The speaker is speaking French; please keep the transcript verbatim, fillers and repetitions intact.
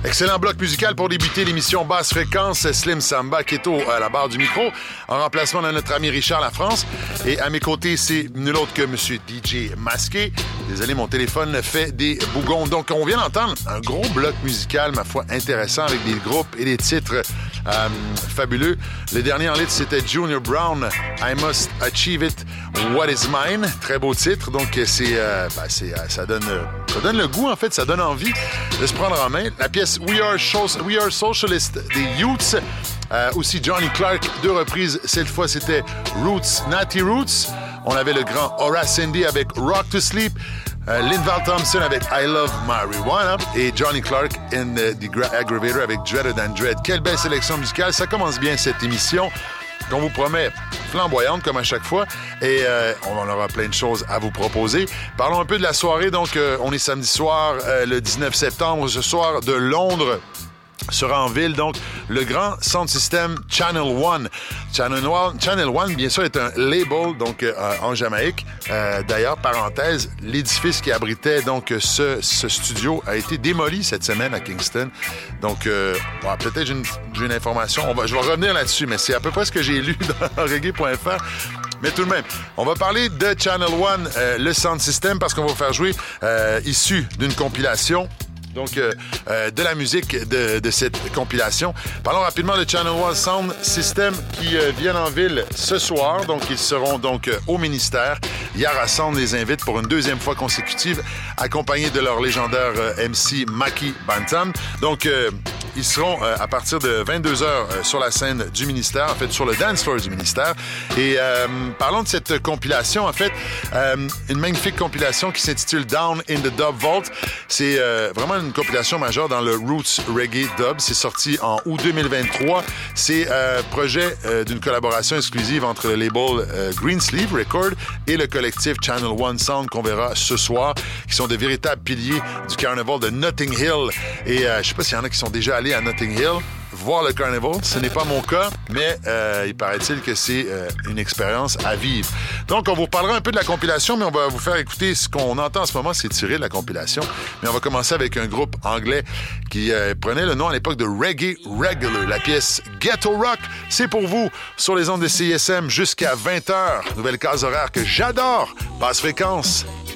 Excellent bloc musical pour débuter l'émission Basse Fréquence. Slim Samba qui est au, à la barre du micro, en remplacement de notre ami Richard Lafrance. Et à mes côtés, c'est nul autre que M. D J Masqué. Désolé, mon téléphone fait des bougons. Donc, on vient d'entendre un gros bloc musical, ma foi, intéressant, avec des groupes et des titres euh, fabuleux. Le dernier en litre, c'était Junior Brown, I Must Achieve It, What Is Mine. Très beau titre. Donc, c'est, euh, ben, c'est, euh, ça donne, ça donne le goût, en fait, ça donne envie de se prendre en main. La pièce We Are, Show- We Are Socialist des Youths. Euh, aussi Johnny Clark, deux reprises. Cette fois, c'était Roots, Natty Roots. On avait le grand Horace Indy avec Rock to Sleep. Euh, Linval Thompson avec I Love Marijuana. Et Johnny Clark in uh, The Gra- Aggravator avec Dreader Than Dread. Quelle belle sélection musicale. Ça commence bien cette émission qu'on vous promet flamboyante comme à chaque fois. Et euh, on aura plein de choses à vous proposer. Parlons un peu de la soirée. Donc, euh, on est samedi soir, euh, le dix-neuf septembre. Ce soir, de Londres sera en ville, donc, le grand sound system Channel One. Channel One, Channel One, bien sûr, est un label, donc, euh, en Jamaïque. Euh, d'ailleurs, parenthèse, l'édifice qui abritait, donc, ce, ce studio a été démoli cette semaine à Kingston. Donc, euh, bon, peut-être j'ai une, j'ai une information. On va, je vais revenir là-dessus, mais c'est à peu près ce que j'ai lu dans reggae point f r. Mais tout de même, on va parler de Channel One, euh, le sound system, parce qu'on va faire jouer euh, issu d'une compilation. Donc, euh, euh, de la musique de, de cette compilation. Parlons rapidement de Channel One Sound System qui euh, viennent en ville ce soir. Donc, ils seront donc euh, au ministère. Yara Sound les invite pour une deuxième fois consécutive, accompagnés de leur légendaire euh, M C Maki Bantam. Donc, euh, ils seront euh, à partir de vingt-deux heures euh, sur la scène du ministère, en fait, sur le dance floor du ministère. Et euh, parlons de cette compilation, en fait, euh, une magnifique compilation qui s'intitule Down in the Dub Vault. C'est euh, vraiment une compilation majeure dans le Roots Reggae Dub. C'est sorti en août deux mille vingt-trois. C'est un euh, projet euh, d'une collaboration exclusive entre le label euh, Greensleeve Record et le collectif Channel One Sound qu'on verra ce soir, qui sont de véritables piliers du carnaval de Notting Hill. Et euh, je sais pas s'il y en a qui sont déjà allés à Notting Hill voir le carnaval. Ce n'est pas mon cas, mais euh, il paraît-il que c'est euh, une expérience à vivre. Donc, on vous parlera un peu de la compilation, mais on va vous faire écouter ce qu'on entend en ce moment, c'est tiré de la compilation. Mais on va commencer avec un groupe anglais qui euh, prenait le nom à l'époque de Reggae Regular. La pièce Ghetto Rock, c'est pour vous sur les ondes de C I S M jusqu'à vingt heures. Nouvelle case horaire que j'adore. Basse fréquence.